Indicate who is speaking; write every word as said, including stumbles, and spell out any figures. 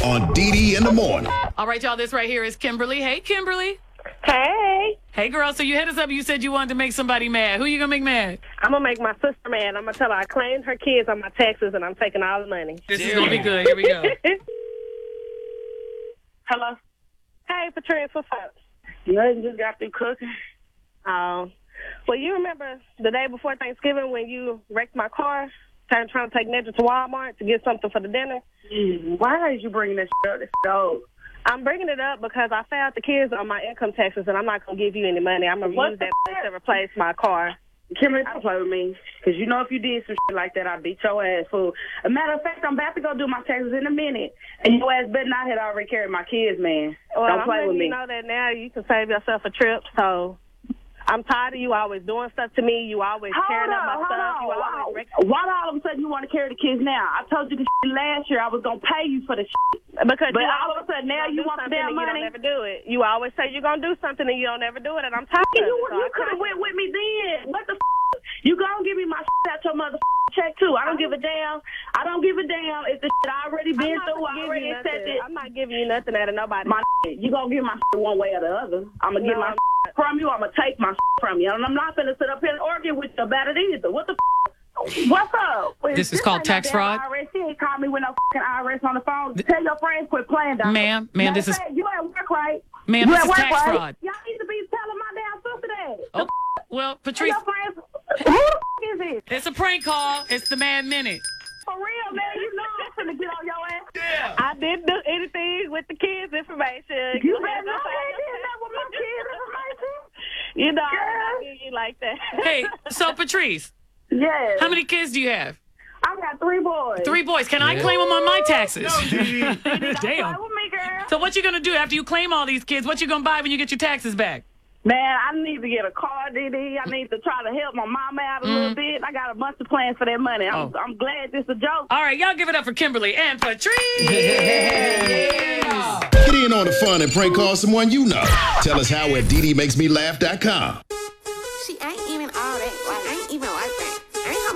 Speaker 1: on D D in the morning.
Speaker 2: All right, y'all, this right here is Kimberly. Hey, Kimberly.
Speaker 3: Hey.
Speaker 2: Hey, girl, so you hit us up. You said you wanted to make somebody mad. Who you going to make mad?
Speaker 3: I'm going to make my sister mad. I'm going to tell her I claimed her kids on my taxes and I'm taking all the money.
Speaker 2: This is going to be good. Here we go.
Speaker 3: Hello? Hey, Patrice, what's up?
Speaker 4: Nothing, just got through cooking.
Speaker 3: Um, well, you remember the day before Thanksgiving when you wrecked my car? Trying trying to take Nedra to Walmart to get something for the dinner?
Speaker 4: Mm, why is you bringing this shit up? This old.
Speaker 3: I'm bringing it up because I found the kids on my income taxes, and I'm not going to give you any money. I'm going to use that to replace my car.
Speaker 4: Kimberly, don't play with me. Because you know if you did some shit like that, I'd beat your ass, fool. A matter of fact, I'm about to go do my taxes in a minute. And your ass better not had already carried my kids, man.
Speaker 3: Well,
Speaker 4: don't
Speaker 3: I'm
Speaker 4: play with
Speaker 3: letting
Speaker 4: me.
Speaker 3: you know that now you can save yourself a trip, so... I'm tired of you always doing stuff to me. You always
Speaker 4: hold
Speaker 3: tearing
Speaker 4: on,
Speaker 3: up my
Speaker 4: hold
Speaker 3: stuff.
Speaker 4: on.
Speaker 3: You
Speaker 4: Why,
Speaker 3: always
Speaker 4: why all of a sudden you want to carry the kids now? I told you this shit last year I was going to pay you for the shit.
Speaker 3: Because
Speaker 4: but
Speaker 3: you
Speaker 4: all of a sudden now you want the damn money.
Speaker 3: You don't ever do it. You always say you're going to do something and you don't ever do it, and I'm tired
Speaker 4: you,
Speaker 3: of it. So
Speaker 4: you could have went with me then. What the f***? You gonna give me my shit out your mother check too. I don't give a damn. I don't give a damn if the shit I already been through. I already accepted.
Speaker 3: I'm not giving you nothing out of nobody.
Speaker 4: My shit. You gonna give my shit one way or the other. I'm gonna
Speaker 3: No,
Speaker 4: get my shit from you. I'm gonna take my shit from you. And I'm not gonna sit up here and argue with you about it either. What the f***? What's up? Well,
Speaker 2: This is called
Speaker 4: ain't
Speaker 2: tax
Speaker 4: no
Speaker 2: fraud?
Speaker 4: I R S. She ain't called me with no fucking I R S on the phone. Tell your friends quit playing down
Speaker 2: Ma'am, ma'am, this is...
Speaker 4: You at work, right?
Speaker 2: Ma'am,
Speaker 4: You
Speaker 2: this
Speaker 4: at
Speaker 2: is
Speaker 4: work,
Speaker 2: tax
Speaker 4: right?
Speaker 2: fraud.
Speaker 4: Y'all need to be telling my damn sister that.
Speaker 2: Oh, well, Patrice,
Speaker 4: Tell your friends. Who the f*** is it?
Speaker 2: it's a prank call. It's the Mad Minute.
Speaker 4: For real, man. You know I'm finna get on your ass.
Speaker 1: Yeah.
Speaker 3: I didn't do anything with the kids' information.
Speaker 4: You
Speaker 3: had
Speaker 4: better
Speaker 3: no
Speaker 4: know
Speaker 3: say.
Speaker 4: I did that with my kids' information.
Speaker 3: You know, I'm
Speaker 4: Girl.
Speaker 3: not doing you like that.
Speaker 2: Hey, so Patrice,
Speaker 4: Yes.
Speaker 2: how many kids do you have?
Speaker 4: I got three boys.
Speaker 2: Three boys. Can I claim them on my taxes?
Speaker 4: Play
Speaker 2: Damn.
Speaker 4: with me, girl.
Speaker 2: So what you gonna do after you claim all these kids? What you gonna buy when you get your taxes back?
Speaker 4: Man, I need to get a car, D D. I need to try to help my mama out a little bit. I got a bunch of plans for that money. I'm,
Speaker 2: Oh.
Speaker 4: I'm glad this is a joke.
Speaker 2: All right, y'all give it up for Kimberly and Patrice.
Speaker 1: Get in on the fun and prank call someone you know. Tell us how at D D makes me laugh dot com.
Speaker 5: She ain't